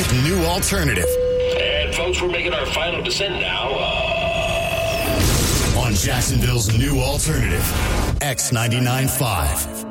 Jacksonville's new alternative. And folks, we're making our final descent now. On Jacksonville's new alternative, X99.5.